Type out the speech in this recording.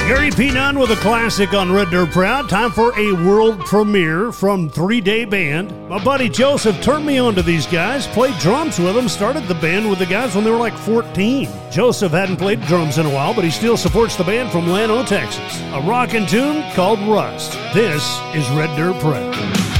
Gary P. Nunn with a classic on Red Dirt Proud. Time for a world premiere from 3 Day Band. My buddy Joseph turned me on to these guys, played drums with them, started the band with the guys when they were like 14. Joseph hadn't played drums in a while, but he still supports the band from Llano, Texas. A rockin' tune called Rust. This is Red Dirt Proud.